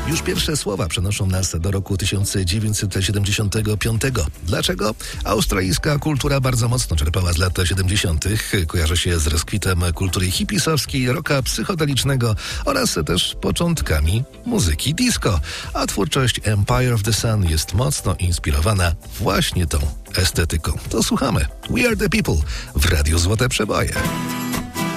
Już pierwsze słowa przenoszą nas do roku 1975. Dlaczego? Australijska kultura bardzo mocno czerpała z lat 70. Kojarzy się z rozkwitem kultury hipisowskiej, rocka psychodelicznego oraz też początkami muzyki disco. A twórczość Empire of the Sun jest mocno inspirowana właśnie tą estetyką. To słuchamy We Are The People w Radiu Złote Przeboje.